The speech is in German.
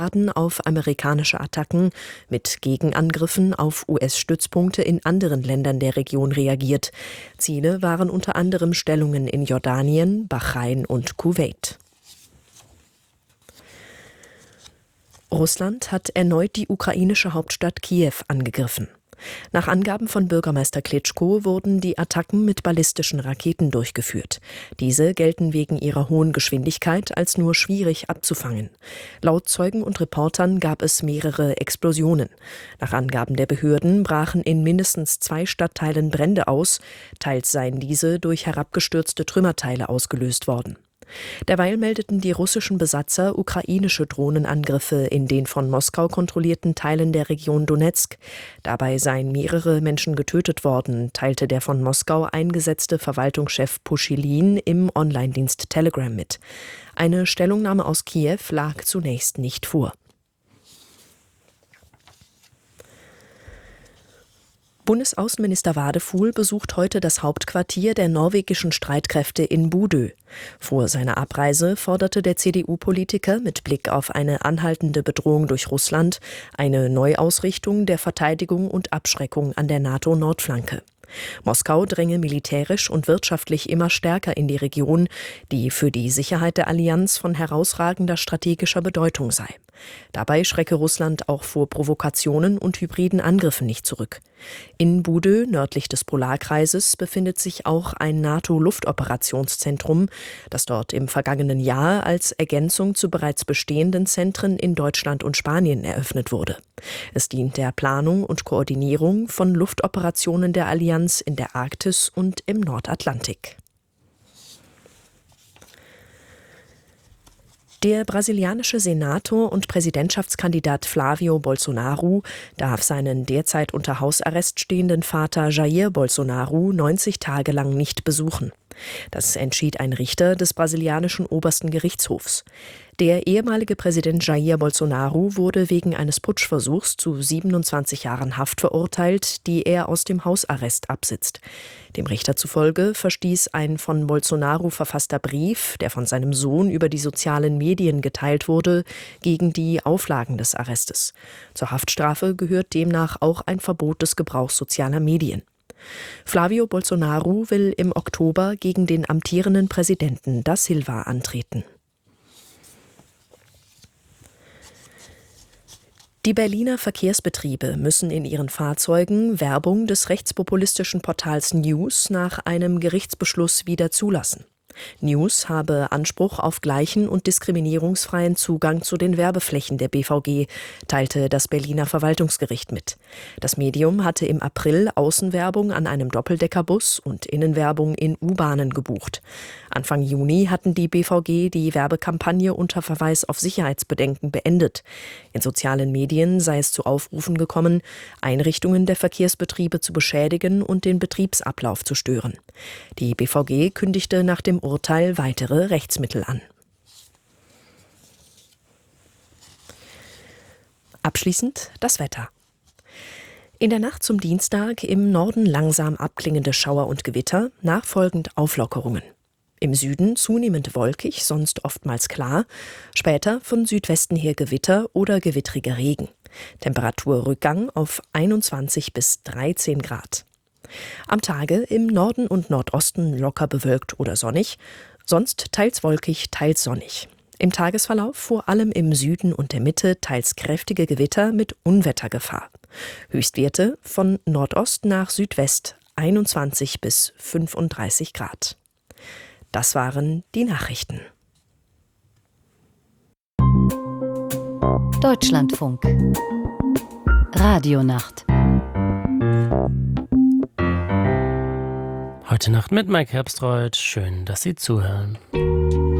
auf amerikanische Attacken mit Gegenangriffen auf US-Stützpunkte in anderen Ländern der Region reagiert. Ziele waren unter anderem Stellungen in Jordanien, Bahrain und Kuwait. Russland hat erneut die ukrainische Hauptstadt Kiew angegriffen. Nach Angaben von Bürgermeister Klitschko wurden die Attacken mit ballistischen Raketen durchgeführt. Diese gelten wegen ihrer hohen Geschwindigkeit als nur schwierig abzufangen. Laut Zeugen und Reportern gab es mehrere Explosionen. Nach Angaben der Behörden brachen in mindestens 2 Stadtteilen Brände aus. Teils seien diese durch herabgestürzte Trümmerteile ausgelöst worden. Derweil meldeten die russischen Besatzer ukrainische Drohnenangriffe in den von Moskau kontrollierten Teilen der Region Donezk. Dabei seien mehrere Menschen getötet worden, teilte der von Moskau eingesetzte Verwaltungschef Puschilin im Online-Dienst Telegram mit. Eine Stellungnahme aus Kiew lag zunächst nicht vor. Bundesaußenminister Wadefuhl besucht heute das Hauptquartier der norwegischen Streitkräfte in Bodø. Vor seiner Abreise forderte der CDU-Politiker mit Blick auf eine anhaltende Bedrohung durch Russland eine Neuausrichtung der Verteidigung und Abschreckung an der NATO-Nordflanke. Moskau dränge militärisch und wirtschaftlich immer stärker in die Region, die für die Sicherheit der Allianz von herausragender strategischer Bedeutung sei. Dabei schrecke Russland auch vor Provokationen und hybriden Angriffen nicht zurück. In Bodø, nördlich des Polarkreises, befindet sich auch ein NATO-Luftoperationszentrum, das dort im vergangenen Jahr als Ergänzung zu bereits bestehenden Zentren in Deutschland und Spanien eröffnet wurde. Es dient der Planung und Koordinierung von Luftoperationen der Allianz in der Arktis und im Nordatlantik. Der brasilianische Senator und Präsidentschaftskandidat Flávio Bolsonaro darf seinen derzeit unter Hausarrest stehenden Vater Jair Bolsonaro 90 Tage lang nicht besuchen. Das entschied ein Richter des brasilianischen obersten Gerichtshofs. Der ehemalige Präsident Jair Bolsonaro wurde wegen eines Putschversuchs zu 27 Jahren Haft verurteilt, die er aus dem Hausarrest absitzt. Dem Richter zufolge verstieß ein von Bolsonaro verfasster Brief, der von seinem Sohn über die sozialen Medien geteilt wurde, gegen die Auflagen des Arrestes. Zur Haftstrafe gehört demnach auch ein Verbot des Gebrauchs sozialer Medien. Flávio Bolsonaro will im Oktober gegen den amtierenden Präsidenten da Silva antreten. Die Berliner Verkehrsbetriebe müssen in ihren Fahrzeugen Werbung des rechtspopulistischen Portals News nach einem Gerichtsbeschluss wieder zulassen. News habe Anspruch auf gleichen und diskriminierungsfreien Zugang zu den Werbeflächen der BVG, teilte das Berliner Verwaltungsgericht mit. Das Medium hatte im April Außenwerbung an einem Doppeldeckerbus und Innenwerbung in U-Bahnen gebucht. Anfang Juni hatten die BVG die Werbekampagne unter Verweis auf Sicherheitsbedenken beendet. In sozialen Medien sei es zu Aufrufen gekommen, Einrichtungen der Verkehrsbetriebe zu beschädigen und den Betriebsablauf zu stören. Die BVG kündigte nach dem Urteil weitere Rechtsmittel an. Abschließend das Wetter. In der Nacht zum Dienstag im Norden langsam abklingende Schauer und Gewitter, nachfolgend Auflockerungen. Im Süden zunehmend wolkig, sonst oftmals klar, später von Südwesten her Gewitter oder gewittriger Regen. Temperaturrückgang auf 21 bis 13 Grad. Am Tage im Norden und Nordosten locker bewölkt oder sonnig, sonst teils wolkig, teils sonnig. Im Tagesverlauf vor allem im Süden und der Mitte teils kräftige Gewitter mit Unwettergefahr. Höchstwerte von Nordost nach Südwest 21 bis 35 Grad. Das waren die Nachrichten. Deutschlandfunk. Radionacht. Heute Nacht mit Mike Herbstreuth. Schön, dass Sie zuhören.